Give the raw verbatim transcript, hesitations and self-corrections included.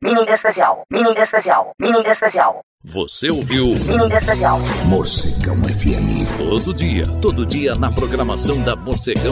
Mídia especial. Mídia especial. Mídia especial. Você ouviu Mídia especial. Morcegão F M. Todo dia, todo dia na programação da Morcegão